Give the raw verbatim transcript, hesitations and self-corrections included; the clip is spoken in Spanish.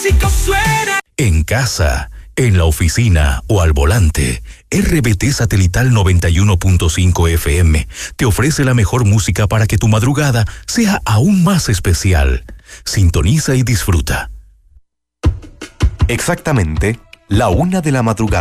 clásico suena. En casa, en la oficina o al volante, R B T Satelital noventa y uno punto cinco F M te ofrece la mejor música para que tu madrugada sea aún más especial. Sintoniza y disfruta. Exactamente, la una de la madrugada.